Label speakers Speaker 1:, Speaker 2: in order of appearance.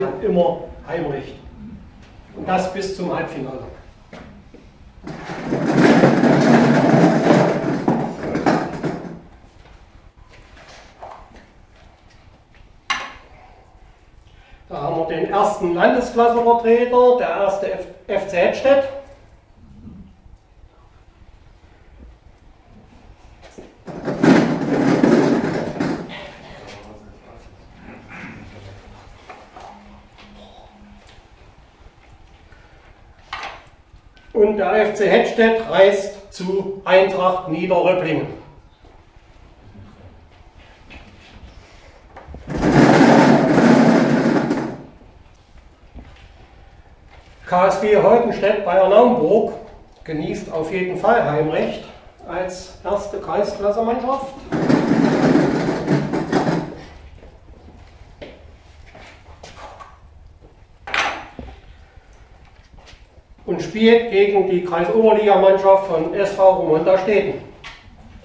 Speaker 1: immer Heimrecht. Und das bis zum Halbfinale. Da haben wir den ersten Landesklassenvertreter, der erste FC Hettstedt. Und der FC Hettstedt reist zu Eintracht Niederröpplingen. KSG Holtenstedt bei Naumburg genießt auf jeden Fall Heimrecht als erste Kreisklasse-Mannschaft. Und spielt gegen die Kreisoberligamannschaft von SV Romonta Steden.